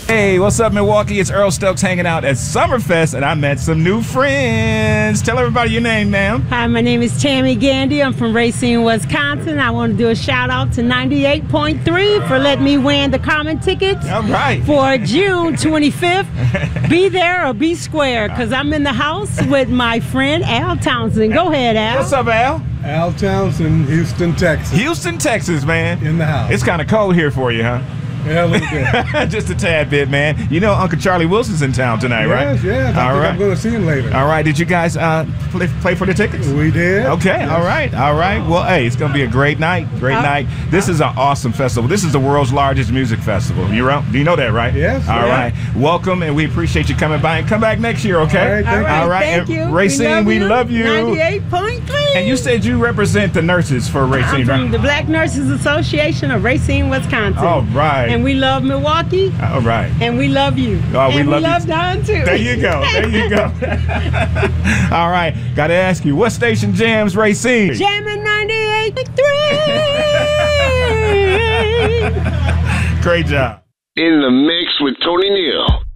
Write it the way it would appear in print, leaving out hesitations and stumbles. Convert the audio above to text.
Hey, what's up, Milwaukee? It's Earl Stokes hanging out at Summerfest, and I met some new friends. Tell everybody your name, ma'am. Hi, my name is Tammy Gandy. I'm from Racine, Wisconsin. I want to do a shout out to 98.3 for letting me win the common tickets. All right. For June 25th. Be there or be square, because I'm in the house with my friend Al Townsend. Go ahead, Al. What's up, Al? Al Townsend, Houston, Texas. Houston, Texas, man. In the house. It's kind of cold here for you, huh? Yeah, a little bit. Just a tad bit, man. You know Uncle Charlie Wilson's in town tonight, right? Yes. I think I'm going to see him later. All right. Did you guys play for the tickets? We did. Okay. Yes. All right. Well, hey, it's going to be a great night. Night. This is an awesome festival. This is the world's largest music festival. Do you know that, right? Yes. All right. Welcome, and we appreciate you coming by. And come back next year, okay? All right. Thank you. Racine, we love you. 98.3. And you said you represent the nurses for Racine, I'm from right? the Black Nurses Association of Racine, Wisconsin. All right. And we love Milwaukee. All right. And we love you. Oh, we and love we love you. Don too. There you go. All right. Got to ask you, what station jams Racine? Jamming 98.3. Great job. In the mix with Tony Neal.